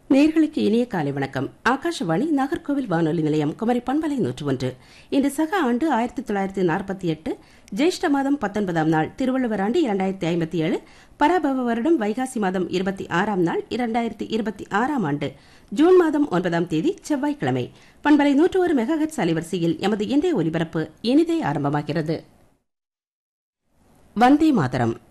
நேர்களுக்கு இனிய காலை வணக்கம். ஆகாஷவாணி நாகர்கோவில் வானொலி நிலையம் குமரி பண்பலை 101. இன்று சக ஆண்டு 1948 ஜேஷ்ட மாதம் 19ஆம் நாள் திருவள்ளுவர் ஆண்டு 2057 பராபவ வருடம் வைகாசி மாதம் 26ஆம் நாள் 2026ஆம் ஆண்டு ஜூன் மாதம் 9ஆம் தேதி செவ்வாய்க்கிழமை. பண்பலை 101 மெகாஹெர்ட்ஸ் அலைவரிசையில் எமது இன்றைய ஒலிபரப்பு இனிதே ஆரம்பமாகிறது. வந்தே மாதரம்.